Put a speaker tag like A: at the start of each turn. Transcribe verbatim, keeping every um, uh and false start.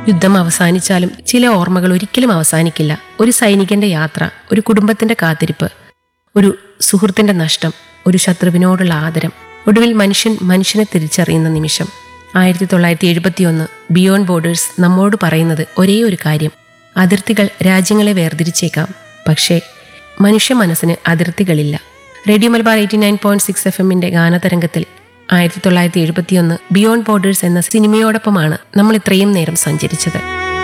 A: യുദ്ധം അവസാനിച്ചാലും ചില ഓർമ്മകൾ ഒരിക്കലും അവസാനിക്കില്ല. ഒരു സൈനികന്റെ യാത്ര, ഒരു കുടുംബത്തിന്റെ കാത്തിരിപ്പ്, ഒരു സുഹൃത്തിന്റെ നഷ്ടം, ഒരു ശത്രുവിനോടുള്ള ആദരം, ഒടുവിൽ മനുഷ്യൻ മനുഷ്യനെ തിരിച്ചറിയുന്ന നിമിഷം. ആയിരത്തി തൊള്ളായിരത്തി എഴുപത്തിയൊന്ന് ബിയോണ്ട് ബോർഡേഴ്സ് നമ്മോട് പറയുന്നത് ഒരേ ഒരു കാര്യം: അതിർത്തികൾ രാജ്യങ്ങളെ വേർതിരിച്ചേക്കാം, പക്ഷേ മനുഷ്യ മനസ്സിന് അതിർത്തികളില്ല. Radio Malabar eighty nine point six F എമ്മിന്റെ ഗാനതരംഗത്തിൽ ആയിരത്തി തൊള്ളായിരത്തി എഴുപത്തിയൊന്ന് ബിയോണ്ട് ബോർഡേഴ്സ് എന്ന സിനിമയോടൊപ്പമാണ് നമ്മൾ ഇത്രയും നേരം സഞ്ചരിച്ചത്.